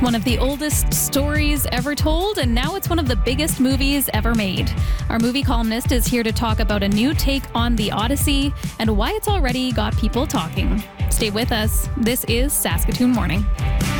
one of the oldest stories ever told, and now it's one of the biggest movies ever made. Our movie columnist is here to talk about a new take on the Odyssey and why it's already got people talking. Stay with us. This is Saskatoon Morning.